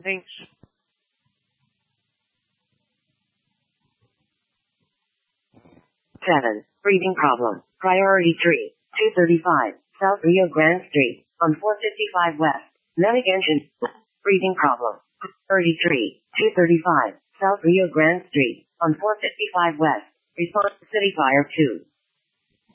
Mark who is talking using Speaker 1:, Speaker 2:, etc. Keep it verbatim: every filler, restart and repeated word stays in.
Speaker 1: Thanks.
Speaker 2: seven. Breathing problem. Priority three. two thirty-five. South Rio Grande Street. On four fifty-five West. Medic engine. Breathing problem. Priority three. two thirty-five. South Rio Grande Street. On four fifty-five West. Response to City Fire two.